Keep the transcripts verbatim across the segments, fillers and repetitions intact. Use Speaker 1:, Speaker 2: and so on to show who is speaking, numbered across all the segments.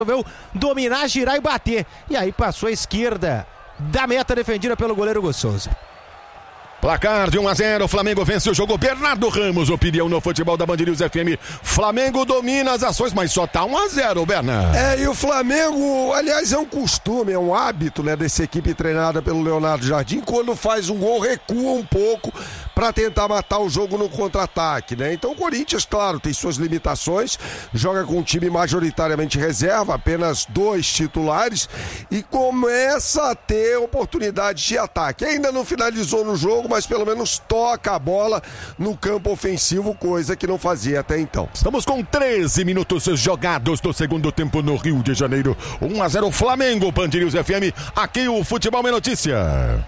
Speaker 1: resolveu dominar, girar e bater. E aí passou a esquerda da meta defendida pelo goleiro Hugo Souza.
Speaker 2: Placar de um a zero, Flamengo vence o jogo. Bernardo Ramos, opinião no futebol da Band News F M. Flamengo domina as ações, mas só tá um a zero, Bernardo.
Speaker 3: É, e o Flamengo, aliás, é um costume, é um hábito, né, dessa equipe treinada pelo Leonardo Jardim, quando faz um gol, recua um pouco para tentar matar o jogo no contra-ataque, né? Então o Corinthians, claro, tem suas limitações, joga com um time majoritariamente reserva, apenas dois titulares, e começa a ter oportunidade de ataque. Ainda não finalizou no jogo, mas pelo menos toca a bola no campo ofensivo, coisa que não fazia até então.
Speaker 2: Estamos com treze minutos jogados do segundo tempo no Rio de Janeiro. um a zero Flamengo, Band News F M. Aqui o Futebol é Notícia.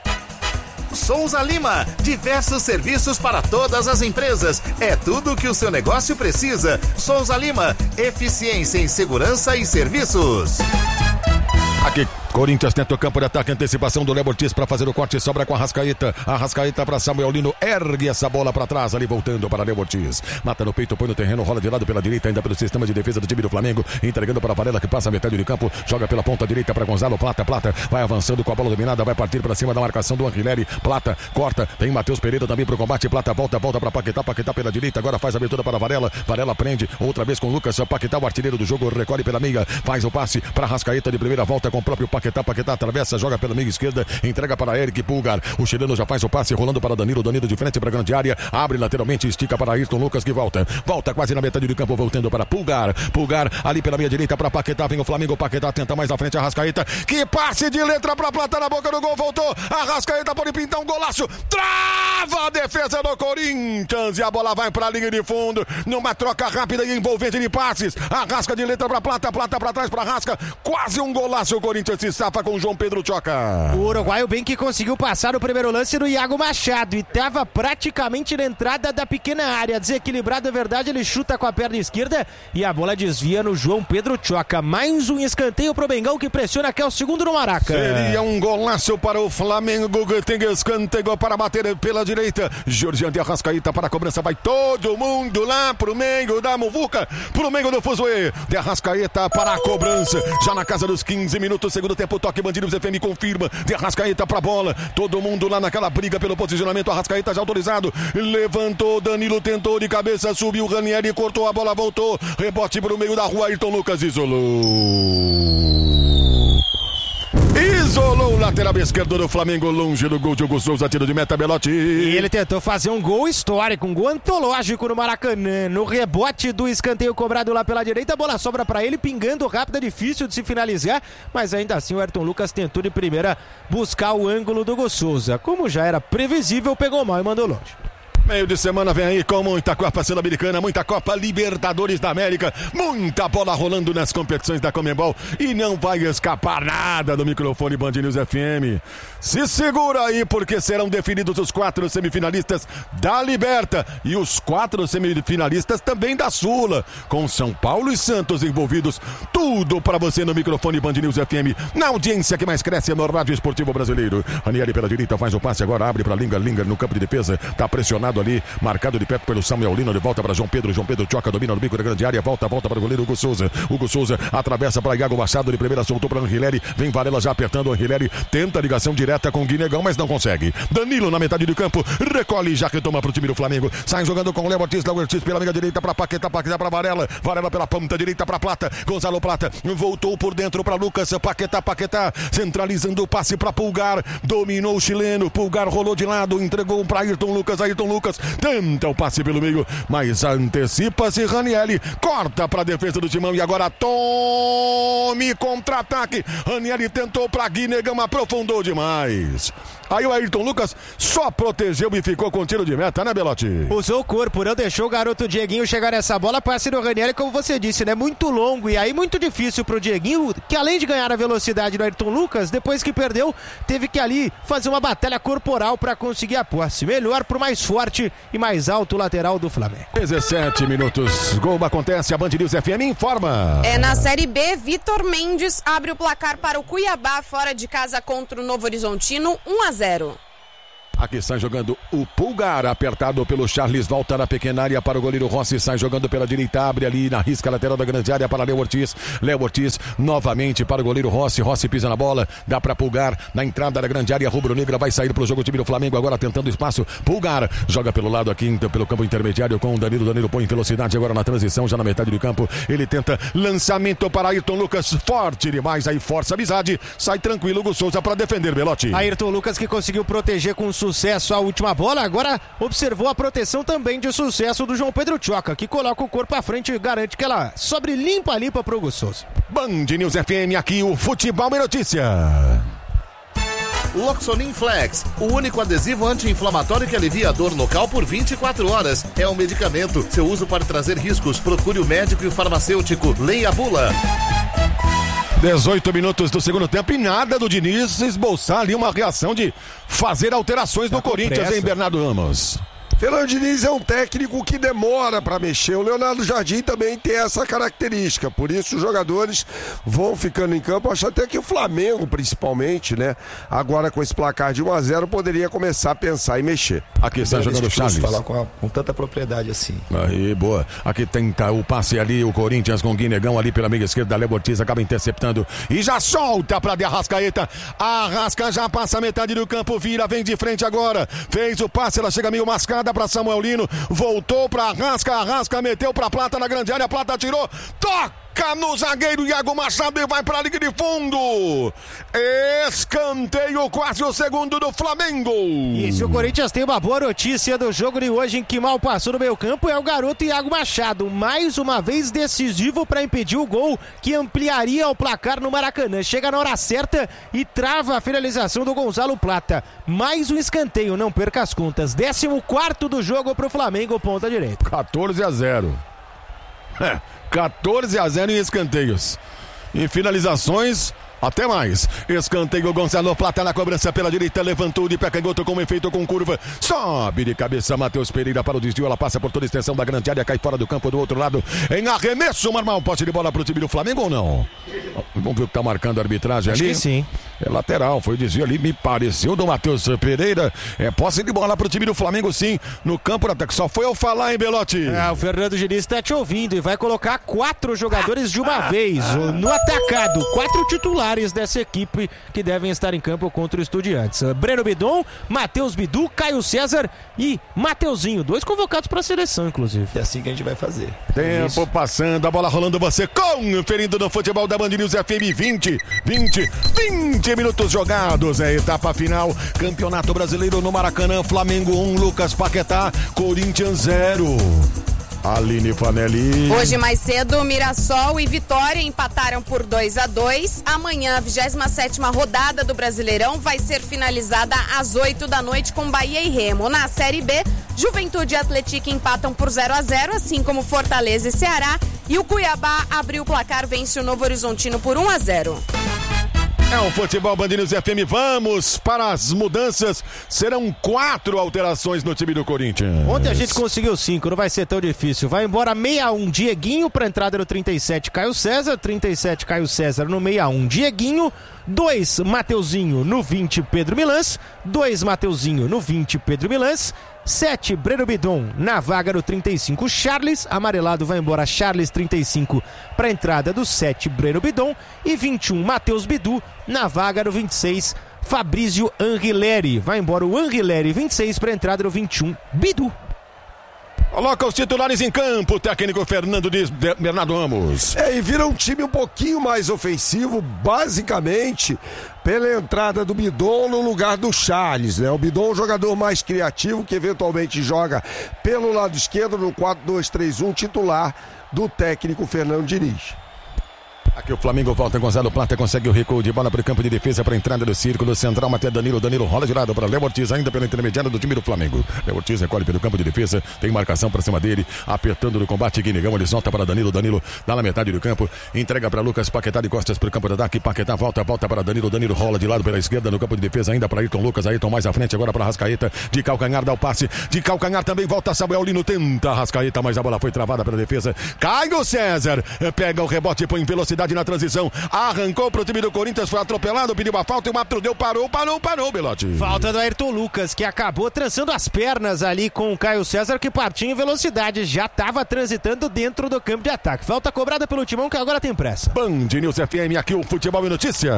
Speaker 4: Souza Lima, diversos serviços para todas as empresas. É tudo que o seu negócio precisa. Souza Lima, eficiência em segurança e serviços.
Speaker 2: Aqui, Corinthians tenta o campo de ataque, antecipação do Léo Ortiz para fazer o corte, sobra com a Arrascaeta. Arrascaeta para Samuel Lino, ergue essa bola para trás, ali voltando para Léo Ortiz. Mata no peito, põe no terreno, rola de lado pela direita, ainda pelo sistema de defesa do time do Flamengo, entregando para Varela, que passa a metade do campo, joga pela ponta direita para Gonzalo, Plata, Plata, vai avançando com a bola dominada, vai partir para cima da marcação do Anrileri, Plata, corta, tem Matheus Pereira também para o combate, Plata, volta, volta para Paquetá, Paquetá pela direita, agora faz a abertura para Varela, Varela prende, outra vez com Lucas, Paquetá, o artilheiro do jogo, recolhe pela meia, faz o passe para Arrascaeta de primeira volta com o próprio Paquetá, Paquetá atravessa, joga pela meia esquerda, entrega para Eric Pulgar, o chileno já faz o passe, rolando para Danilo, Danilo de frente para a grande área, abre lateralmente, estica para Ayrton Lucas que volta, volta quase na metade do campo, voltando para Pulgar, Pulgar ali pela meia direita para Paquetá, vem o Flamengo, Paquetá tenta mais à frente, Arrascaeta, que passe de letra para Plata na boca do gol, voltou, Arrascaeta pode pintar um golaço, trava a defesa do Corinthians e a bola vai para a linha de fundo, numa troca rápida e envolvente de passes, Arrasca de letra para Plata, Plata para trás para Arrasca, quase um golaço, o Corinthians se safa com o João Pedro Choca.
Speaker 1: O uruguaio bem que conseguiu passar o primeiro lance no Iago Machado e estava praticamente na entrada da pequena área, desequilibrado, é verdade, ele chuta com a perna esquerda e a bola desvia no João Pedro Choca. Mais um escanteio pro Bengão que pressiona que é o segundo no Maraca.
Speaker 2: Seria um golaço para o Flamengo, que tem escanteio para bater pela direita, Jorge de Arrascaeta para a cobrança, vai todo mundo lá pro meio da muvuca, pro meio do fuzuê, de Arrascaeta para a cobrança, já na casa dos quinze minutos, segundo tempo, toque Band News F M confirma, de Arrascaeta pra bola, todo mundo lá naquela briga pelo posicionamento, Arrascaeta já autorizado, levantou, Danilo tentou de cabeça, subiu, Ranieri cortou a bola, voltou, rebote pro meio da rua, Ayrton Lucas isolou. Isolou o lateral esquerdo do Flamengo, longe do gol de Hugo Souza, tiro de meta, Belotti.
Speaker 1: E ele tentou fazer um gol histórico, um gol antológico no Maracanã. No rebote do escanteio cobrado lá pela direita, a bola sobra para ele, pingando rápido, é difícil de se finalizar, mas ainda assim o Ayrton Lucas tentou de primeira buscar o ângulo do Hugo Souza. Como já era previsível, pegou mal e mandou longe.
Speaker 2: Meio de semana vem aí com muita Copa Sul-Americana, muita Copa Libertadores da América, muita bola rolando nas competições da Conmebol e não vai escapar nada do microfone Band News F M. Se segura aí porque serão definidos os quatro semifinalistas da Liberta e os quatro semifinalistas também da Sula, com São Paulo e Santos envolvidos. Tudo para você no microfone Band News F M, na audiência que mais cresce no rádio esportivo brasileiro. Ranieri pela direita faz o passe, agora abre para Linga, Linga no campo de defesa, tá pressionado ali, marcado de perto pelo Samuel Lino, de volta para João Pedro, João Pedro Choca, domina no bico da grande área, volta, volta para o goleiro Hugo Souza, Hugo Souza atravessa para Iago Machado, de primeira soltou para Anrileri, vem Varela já apertando, Anrileri tenta a ligação direta com o Guinegão, mas não consegue, Danilo na metade do campo, recolhe e já retoma para o time do Flamengo, sai jogando com o Léo Ortiz, Léo Ortiz pela meia direita para Paquetá, Paquetá para Varela, Varela pela ponta direita para Plata, Gonzalo Plata, voltou por dentro para Lucas, Paquetá, Paquetá, centralizando o passe para Pulgar, dominou o chileno, Pulgar rolou de lado, entregou para Ayrton Lucas, Ayrton Lucas, tenta o passe pelo meio, mas antecipa-se Ranieri, corta para a defesa do Timão e agora tome contra-ataque, Ranieri tentou para Guinegão, aprofundou demais. Aí o Ayrton Lucas só protegeu e ficou com tiro de meta, né, Belotti?
Speaker 1: Usou o corpo, não deixou o garoto Dieguinho chegar nessa bola, passe do Ranieri, como você disse, né, muito longo e aí muito difícil pro Dieguinho, que além de ganhar a velocidade do Ayrton Lucas, depois que perdeu, teve que ali fazer uma batalha corporal para conseguir a posse. Melhor pro mais forte e mais alto lateral do Flamengo.
Speaker 2: dezessete minutos, gol acontece, a Band News F M informa.
Speaker 5: É na Série B, Vitor Mendes abre o placar para o Cuiabá fora de casa contra o Novo Horizontino, um a zero.
Speaker 2: Aqui sai jogando o Pulgar, apertado pelo Charles, volta na pequena área para o goleiro Rossi, sai jogando pela direita, abre ali na risca lateral da grande área para Léo Ortiz. Léo Ortiz novamente para o goleiro Rossi, Rossi pisa na bola, dá para Pulgar na entrada da grande área, rubro-negra vai sair para o jogo o time do Flamengo, agora tentando espaço. Pulgar joga pelo lado aqui, então, pelo campo intermediário com o Danilo. Danilo põe em velocidade agora na transição, já na metade do campo. Ele tenta lançamento para Ayrton Lucas, forte demais, aí força a amizade, sai tranquilo o Hugo Souza para defender, Belotti.
Speaker 1: Ayrton Lucas que conseguiu proteger com sucesso a última bola, agora observou a proteção também de sucesso do João Pedro Tchoca, que coloca o corpo à frente e garante que ela sobre limpa limpa para o Hugo Souza.
Speaker 2: Band News F M, aqui o Futebol é Notícia.
Speaker 4: Loxonin Flex, o único adesivo anti-inflamatório que alivia a dor local por vinte e quatro horas. É um medicamento. Seu uso pode trazer riscos. Procure o médico e o farmacêutico. Leia a bula.
Speaker 2: dezoito minutos do segundo tempo e nada do Diniz esboçar ali uma reação de fazer alterações tá no Corinthians, pressa. Hein, Bernardo Ramos?
Speaker 3: Fernando Diniz é um técnico que demora para mexer. O Leonardo Jardim também tem essa característica. Por isso os jogadores vão ficando em campo. Acho até que o Flamengo, principalmente, né? Agora com esse placar de um a zero, poderia começar a pensar em mexer.
Speaker 2: Aqui está jogando o Charles.
Speaker 6: falar com, a, com tanta propriedade assim.
Speaker 2: Aí, boa. Aqui tenta o passe ali, o Corinthians com o Guinegão ali pela meia esquerda. Léo Ortiz acaba interceptando e já solta para de Arrascaeta. Arrasca já passa a metade do campo, vira, vem de frente agora. Fez o passe, ela chega meio mascada para Samuel Lino, voltou para Arrasca, Arrasca meteu para Plata na grande área, Plata tirou, toca no zagueiro Iago Machado e vai para a linha de fundo. Escanteio, quase o segundo do Flamengo.
Speaker 1: E se o Corinthians tem uma boa notícia do jogo de hoje, em que mal passou no meio campo, é o garoto Iago Machado, mais uma vez decisivo para impedir o gol que ampliaria o placar no Maracanã. Chega na hora certa e trava a finalização do Gonzalo Plata. Mais um escanteio, não perca as contas. décimo quarto do jogo pro Flamengo, ponta direita.
Speaker 2: quatorze a zero. É, quatorze a zero em escanteios. Em finalizações, até mais. Escanteio, Gonzalo Plata na cobrança pela direita, levantou de pé canhoto com efeito com curva, sobe de cabeça Matheus Pereira para o desvio, ela passa por toda a extensão da grande área, cai fora do campo do outro lado, em arremesso, normal, posse de bola para o time do Flamengo ou não? Vamos ver o que está marcando a arbitragem
Speaker 1: Acho
Speaker 2: ali.
Speaker 1: Que sim.
Speaker 2: É lateral, foi o desvio ali, me pareceu do Matheus Pereira. É posse de bola para o time do Flamengo, sim, no campo do ataque. Só foi eu falar, hein, Belotti?
Speaker 1: É, o Fernando Diniz está te ouvindo e vai colocar quatro jogadores de uma vez no atacado, quatro titulares dessa equipe que devem estar em campo contra o Estudiantes. Breno Bidon, Matheus Bidu, Caio César e Mateuzinho, dois convocados para a seleção, inclusive.
Speaker 6: É assim que a gente vai fazer.
Speaker 2: Tempo Isso. passando, a bola rolando, você conferindo no futebol da Band News F M. vinte, vinte, vinte minutos jogados, é a etapa final, Campeonato Brasileiro no Maracanã, Flamengo um, Lucas Paquetá, Corinthians zero. Aline Fanelli.
Speaker 5: Hoje mais cedo, Mirassol e Vitória empataram por dois a dois. Amanhã, a vigésima sétima rodada do Brasileirão vai ser finalizada às oito da noite com Bahia e Remo. Na Série B, Juventude e Atlético empatam por zero a zero, assim como Fortaleza e Ceará. E o Cuiabá abriu o placar, vence o Novo Horizontino por um a zero.
Speaker 2: É o Futebol Band News F M, vamos para as mudanças, serão quatro alterações no time do Corinthians.
Speaker 1: Ontem a gente conseguiu cinco, não vai ser tão difícil. Vai embora sessenta e um, Dieguinho, para entrada no trinta e sete, Caio César, trinta e sete, Caio César no sessenta e um, Dieguinho, dois, Mateuzinho no vinte, Pedro Milans, dois, Mateuzinho no vinte, Pedro Milans, sete, Breno Bidon na vaga no trinta e cinco, Charles, amarelado vai embora Charles, trinta e cinco, para a entrada do sete, Breno Bidon, e vinte e um, Matheus Bidu na vaga no vinte e seis, Fabrício Anguilleri, vai embora o Anguilleri, vinte e seis, para a entrada no vinte e um, Bidu.
Speaker 2: Coloca os titulares em campo, o técnico Fernando Diz, Bernardo Ramos.
Speaker 3: É, e vira um time um pouquinho mais ofensivo, basicamente pela entrada do Bidon no lugar do Charles, né? O Bidon é um jogador mais criativo que eventualmente joga pelo lado esquerdo no quatro dois três um, titular do técnico Fernando Diniz.
Speaker 2: Aqui o Flamengo volta, Gonzalo Plata consegue o recuo de bola para o campo de defesa, para a entrada do círculo central, até Danilo, Danilo rola de lado para Léo Ortiz, ainda pela intermediária do time do Flamengo. Léo Ortiz recolhe pelo campo de defesa, tem marcação para cima dele, apertando no combate, Guinegão, ele solta para Danilo, Danilo dá na metade do campo, entrega para Lucas Paquetá de costas para o campo de ataque, Paquetá volta, volta para Danilo, Danilo rola de lado pela esquerda no campo de defesa, ainda para Ayrton Lucas, Ayrton mais à frente, agora para Arrascaeta, de calcanhar dá o passe, de calcanhar também volta Samuel Lino, tenta Arrascaeta, mas a bola foi travada pela defesa, Caio César, pega o rebote, põe em velocidade, velocidade na transição. Arrancou pro time do Corinthians, foi atropelado, pediu uma falta e o árbitro deu, parou, parou, parou, Belotti.
Speaker 1: Falta do Ayrton Lucas, que acabou trançando as pernas ali com o Caio César, que partiu em velocidade, já estava transitando dentro do campo de ataque. Falta cobrada pelo Timão, que agora tem pressa.
Speaker 2: Band News F M, aqui o Futebol e Notícia.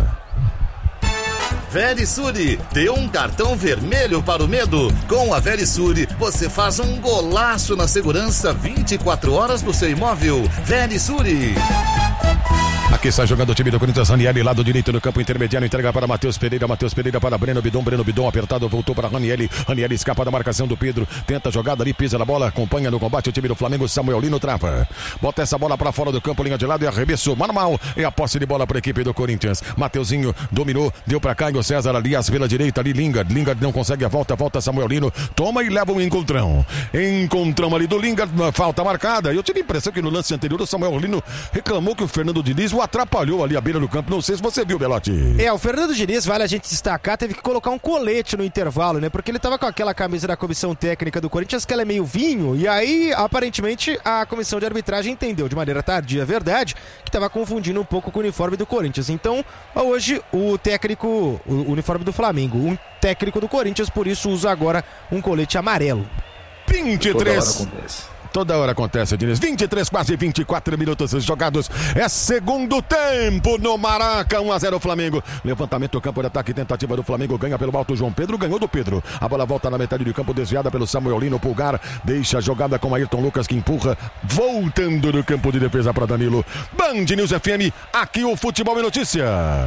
Speaker 4: Verisure, dê um cartão vermelho para o medo. Com a Verisure, você faz um golaço na segurança vinte e quatro horas do seu imóvel. Verisure.
Speaker 2: Aqui está jogando o time do Corinthians, Ranieri, lado direito no campo intermediário, entrega para Matheus Pereira, Matheus Pereira para Breno Bidon, Breno Bidon apertado, voltou para Ranieri, Ranieri escapa da marcação do Pedro, tenta a jogada ali, pisa na bola, acompanha no combate o time do Flamengo, Samuel Lino trava, bota essa bola para fora do campo, linha de lado e arremesso manual, é a posse de bola para a equipe do Corinthians. Mateuzinho dominou, deu para Caio César, aliás, pela direita ali, Lingard, Lingard não consegue a volta, volta Samuel Lino, toma e leva um encontrão, encontrão ali do Lingard, falta marcada. Eu tive a impressão que no lance anterior o Samuel Lino reclamou que o Fernando Diniz o atrapalhou ali a beira do campo, não sei se você viu, Belotti.
Speaker 1: É, o Fernando Diniz, vale a gente destacar, teve que colocar um colete no intervalo, né, porque ele tava com aquela camisa da comissão técnica do Corinthians, que ela é meio vinho, e aí, aparentemente, a comissão de arbitragem entendeu, de maneira tardia, verdade, que tava confundindo um pouco com o uniforme do Corinthians. Então, hoje, o técnico, o uniforme do Flamengo, um técnico do Corinthians, por isso usa agora um colete amarelo.
Speaker 2: vinte e três Toda hora acontece, Diniz. vinte e três, quase vinte e quatro minutos jogados. É segundo tempo no Maraca. um a zero Flamengo. Levantamento do campo de ataque. Tentativa do Flamengo. Ganha pelo alto João Pedro. Ganhou do Pedro. A bola volta na metade do campo. Desviada pelo Samuel Lino. Pulgar. Deixa a jogada com Ayrton Lucas, que empurra. Voltando no campo de defesa para Danilo. Band News F M. Aqui o Futebol e Notícia.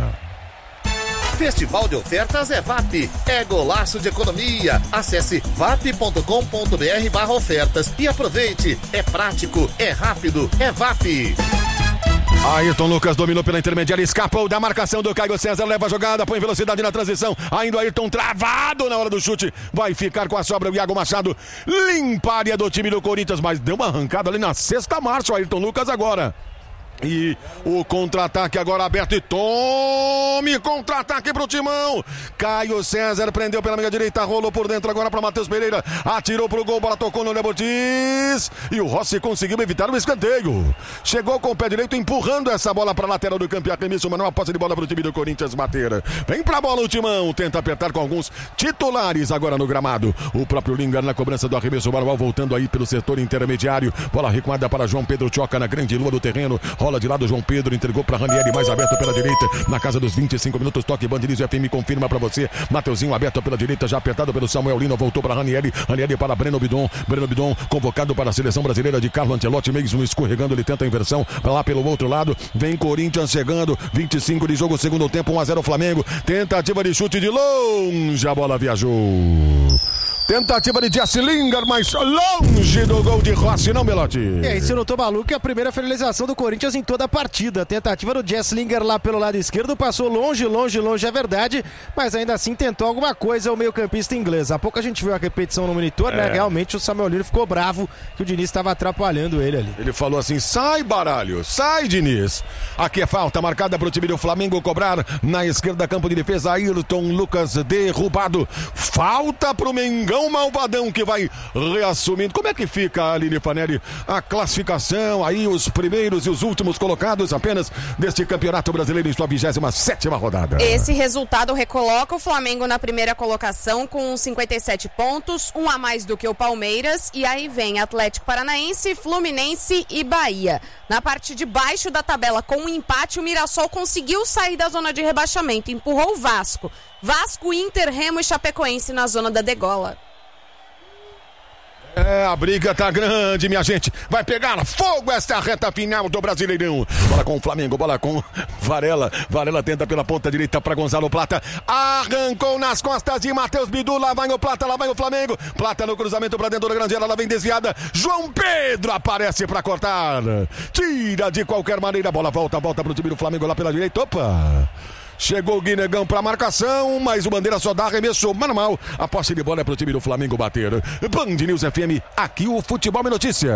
Speaker 4: Festival de ofertas é V A P, é golaço de economia. Acesse vap ponto com ponto br barra ofertas e aproveite. É prático, é rápido, é V A P.
Speaker 2: Ayrton Lucas dominou pela intermediária, escapou da marcação do Caio César, leva a jogada, põe velocidade na transição, ainda o Ayrton travado na hora do chute, vai ficar com a sobra o Iago Machado, limpa a área do time do Corinthians, mas deu uma arrancada ali na sexta marcha o Ayrton Lucas agora. E o contra-ataque agora aberto e tome contra-ataque pro Timão. Caio César prendeu pela meia direita, rolou por dentro agora para Matheus Pereira, atirou pro gol, bola tocou no Léo Ortiz e o Rossi conseguiu evitar o escanteio. Chegou com o pé direito empurrando essa bola para lateral do campo e arremesso, mas não a posse de bola pro time do Corinthians bater. Vem pra bola o Timão, tenta apertar com alguns titulares agora no gramado. O próprio Lingard na cobrança do arremesso manual, voltando aí pelo setor intermediário. Bola recuada para João Pedro Choca na grande lua do terreno. Rola de lado, João Pedro entregou para Ranieri, mais aberto pela direita, na casa dos vinte e cinco minutos, toque Band News F M confirma para você, Mateuzinho aberto pela direita, já apertado pelo Samuel Lino, voltou para Ranieri, Ranieri para Breno Bidon, Breno Bidon convocado para a seleção brasileira de Carlo Ancelotti, mesmo escorregando, ele tenta a inversão, para lá pelo outro lado, vem Corinthians chegando, vinte e cinco de jogo, segundo tempo, um a zero Flamengo, tentativa de chute de longe, a bola viajou. Tentativa de Jesse Lingard, mas longe do gol de Rossi, não, Belotti?
Speaker 1: É, e se eu não tô maluco, é a primeira finalização do Corinthians em toda a partida. A tentativa do Jesse Lingard lá pelo lado esquerdo, passou longe, longe, longe, é verdade, mas ainda assim tentou alguma coisa o meio-campista inglês. Há pouco a gente viu a repetição no monitor, é. né? Realmente o Samuel Lino ficou bravo que o Diniz estava atrapalhando ele ali.
Speaker 2: Ele falou assim, sai baralho, sai Diniz. Aqui é falta marcada para o time do Flamengo cobrar na esquerda, campo de defesa, Ayrton Lucas derrubado. Falta pro Mengão malvadão que vai reassumindo. Como é que fica, Aline Fanelli, a classificação aí, os primeiros e os últimos colocados apenas deste Campeonato Brasileiro em sua vigésima sétima rodada?
Speaker 5: Esse resultado recoloca o Flamengo na primeira colocação com cinquenta e sete pontos, um a mais do que o Palmeiras, e aí vem Atlético Paranaense, Fluminense e Bahia. Na parte de baixo da tabela, com um empate, o Mirassol conseguiu sair da zona de rebaixamento, empurrou o Vasco. Vasco, Inter, Remo e Chapecoense na zona da degola.
Speaker 2: É, a briga tá grande, minha gente. Vai pegar fogo esta reta final do Brasileirão. Bola com o Flamengo, bola com Varela. Varela tenta pela ponta direita para Gonzalo Plata. Arrancou nas costas de Matheus Bidu. Lá vai o Plata, lá vai o Flamengo. Plata no cruzamento para dentro da grande área. Ela vem desviada. João Pedro aparece para cortar. Tira de qualquer maneira. Bola volta, volta pro time do Flamengo lá pela direita. Opa! Chegou o Guinegão para marcação, mas o Bandeira só dá arremesso manual. A posse de bola é pro time do Flamengo bater. Band News F M, aqui o Futebol e Notícia.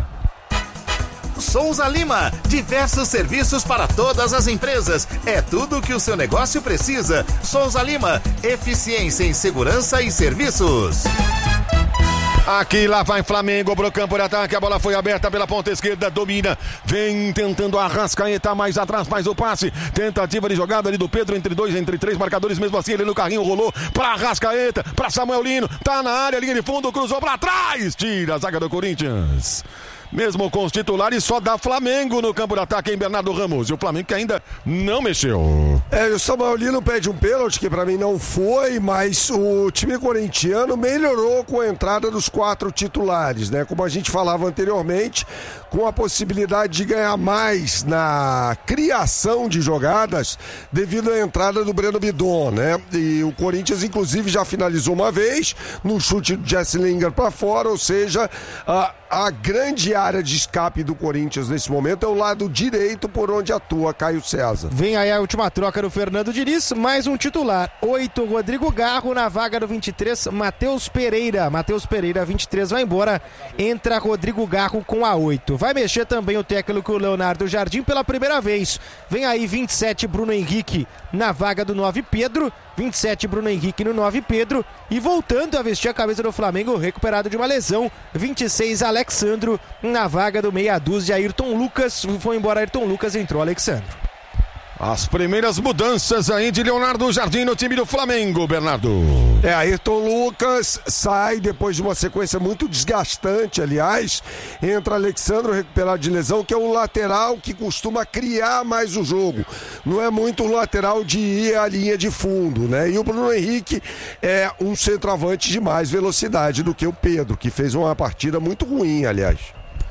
Speaker 4: Souza Lima, diversos serviços para todas as empresas. É tudo o que o seu negócio precisa. Souza Lima, eficiência em segurança e serviços.
Speaker 2: Aqui, lá vai Flamengo pro campo de ataque, a bola foi aberta pela ponta esquerda, domina, vem tentando a Arrascaeta, mais atrás, mais o passe, tentativa de jogada ali do Pedro, entre dois, entre três marcadores, mesmo assim ele no carrinho rolou pra Arrascaeta, pra Samuel Lino, tá na área, linha de fundo, cruzou pra trás, tira a zaga do Corinthians. Mesmo com os titulares, só dá Flamengo no campo de ataque em Bernardo Ramos. E o Flamengo que ainda não mexeu.
Speaker 3: É, e o Samuel Lino pede um pênalti, que pra mim não foi, mas o time corintiano melhorou com a entrada dos quatro titulares, né? Como a gente falava anteriormente, com a possibilidade de ganhar mais na criação de jogadas devido à entrada do Breno Bidon, né? E o Corinthians, inclusive, já finalizou uma vez no chute do Jesse Lingard pra fora, ou seja, a A grande área de escape do Corinthians nesse momento é o lado direito por onde atua Caio César.
Speaker 1: Vem aí a última troca do Fernando Diniz, mais um titular. oito, Rodrigo Garro, na vaga do vinte e três, Matheus Pereira. Matheus Pereira, vinte e três, vai embora, entra Rodrigo Garro com a oito. Vai mexer também o técnico Leonardo Jardim pela primeira vez. Vem aí vinte e sete, Bruno Henrique, na vaga do nove, Pedro. vinte e sete, Bruno Henrique no nove, Pedro. E voltando a vestir a camisa do Flamengo, recuperado de uma lesão, vinte e seis, Alexandro, na vaga do meia dúzia, Ayrton Lucas. Foi embora Ayrton Lucas, entrou Alexandro.
Speaker 2: As primeiras mudanças aí de Leonardo Jardim no time do Flamengo, Bernardo.
Speaker 3: É, Ayrton Lucas sai depois de uma sequência muito desgastante, aliás. Entra Alexandro, recuperado de lesão, que é um lateral que costuma criar mais o jogo. Não é muito um lateral de ir à linha de fundo, né? E o Bruno Henrique é um centroavante de mais velocidade do que o Pedro, que fez uma partida muito ruim, aliás.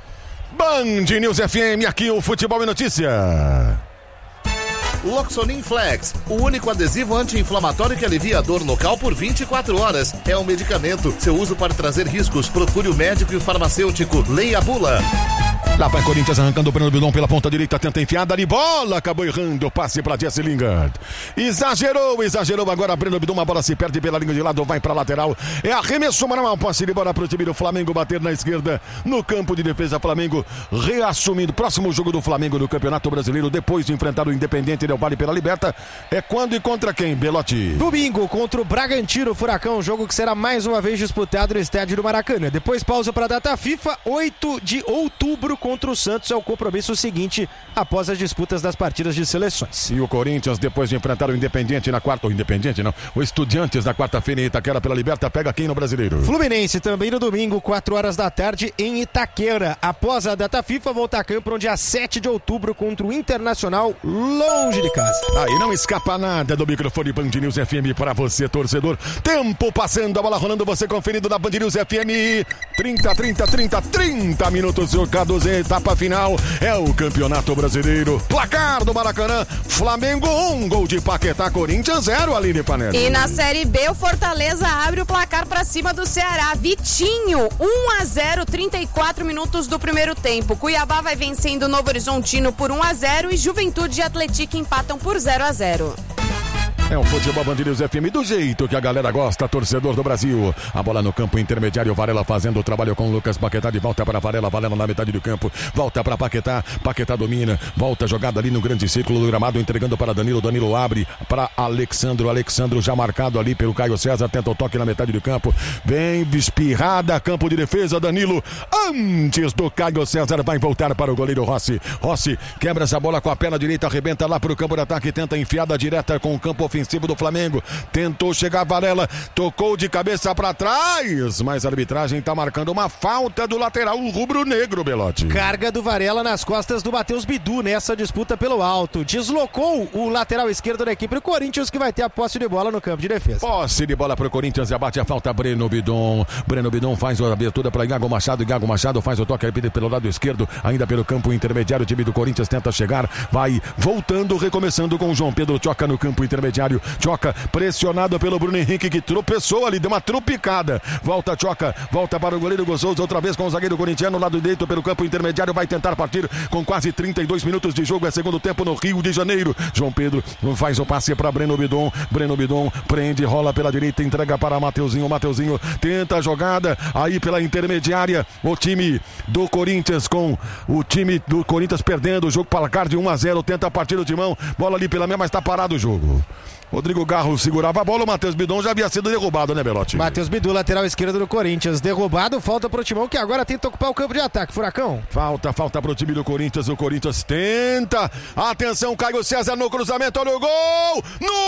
Speaker 2: Band News F M, aqui o Futebol e Notícia.
Speaker 4: Loxonin Flex, o único adesivo anti-inflamatório que alivia a dor local por vinte e quatro horas. É um medicamento. Seu uso pode trazer riscos. Procure o médico e o farmacêutico. Leia a bula.
Speaker 2: Lá vai Corinthians arrancando o Breno Bidon pela ponta direita, tenta enfiada de bola, acabou errando, passe para Jesse Lingard. Exagerou, exagerou agora Breno Bidon, a bola se perde pela linha de lado, vai para lateral. É arremesso manual, passe de bola para o time do Flamengo, bater na esquerda, no campo de defesa, Flamengo reassumindo. Próximo jogo do Flamengo no Campeonato Brasileiro, depois de enfrentar o Independente Del Valle pela Liberta, é quando e contra quem, Belotti?
Speaker 1: Domingo, contra o Bragantino Furacão, jogo que será mais uma vez disputado no estádio do Maracanã. Depois pausa para a data FIFA, oito de outubro, contra o Santos, é o compromisso seguinte após as disputas das partidas de seleções.
Speaker 2: E o Corinthians, depois de enfrentar o Independiente na quarta, o Independiente não, o Estudiantes na quarta-feira em Itaquera pela Liberta, pega quem no Brasileiro?
Speaker 1: Fluminense também no domingo, quatro horas da tarde em Itaquera. Após a data FIFA, volta a campo no dia sete de outubro contra o Internacional, longe de casa.
Speaker 2: Aí não escapa nada do microfone Band News F M para você, torcedor. Tempo passando, a bola rolando, você conferindo da Band News F M. trinta, trinta, trinta, trinta minutos jogados em etapa final. É o Campeonato Brasileiro. Placar do Maracanã, Flamengo um, gol de Paquetá, Corinthians zero, Aline Panelli.
Speaker 5: E na Série B, o Fortaleza abre o placar para cima do Ceará. Vitinho, um a zero, trinta e quatro minutos do primeiro tempo. Cuiabá vai vencendo o Novo Horizontino por um a zero e Juventude e Atlético empatam por zero a zero.
Speaker 2: É o Futebol Band News F M do jeito que a galera gosta, torcedor do Brasil. A bola no campo intermediário, Varela fazendo o trabalho com o Lucas Paquetá, de volta para Varela, Varela na metade do campo, volta para Paquetá, Paquetá domina, volta jogada ali no grande círculo do gramado, entregando para Danilo, Danilo abre para Alexandro, Alexandro já marcado ali pelo Caio César, tenta o toque na metade do campo, vem espirrada, campo de defesa, Danilo, antes do Caio César, vai voltar para o goleiro Rossi, Rossi quebra essa bola com a perna direita, arrebenta lá para o campo de ataque, tenta enfiada direta com o campo ofensivo do Flamengo, tentou chegar Varela, tocou de cabeça para trás, mas a arbitragem tá marcando uma falta do lateral rubro-negro, Belotti.
Speaker 1: Carga do Varela nas costas do Matheus Bidu nessa disputa pelo alto, deslocou o lateral esquerdo da equipe do Corinthians, que vai ter a posse de bola no campo de defesa.
Speaker 2: Posse de bola pro Corinthians, abate a falta Breno Bidon, Breno Bidon faz a abertura para Iago Machado, Iago Machado faz o toque repetido pelo lado esquerdo, ainda pelo campo intermediário, o time do Corinthians tenta chegar, vai voltando, recomeçando com o João Pedro Tchoca no campo intermediário, Tchoca pressionado pelo Bruno Henrique, que tropeçou ali, deu uma tropicada, volta Tchoca, volta para o goleiro Gozoso, outra vez com o zagueiro corintiano, lado direito pelo campo intermediário, vai tentar partir com quase trinta e dois minutos de jogo, é segundo tempo no Rio de Janeiro, João Pedro faz o passe para Breno Bidon, Breno Bidon prende, rola pela direita, entrega para Mateuzinho, Mateuzinho tenta a jogada, aí pela intermediária, o time do Corinthians com o time do Corinthians perdendo o jogo, placar de um a zero, tenta partir o timão, bola ali pela meia, mas está parado o jogo. Rodrigo Garro segurava a bola, o Matheus Bidon já havia sido derrubado, né, Belotti?
Speaker 1: Matheus Bidu, lateral esquerdo do Corinthians, derrubado, falta pro Timão que agora tenta ocupar o campo de ataque, Furacão.
Speaker 2: Falta, falta pro time do Corinthians, o Corinthians tenta, atenção, Caio César no cruzamento, olha o gol, no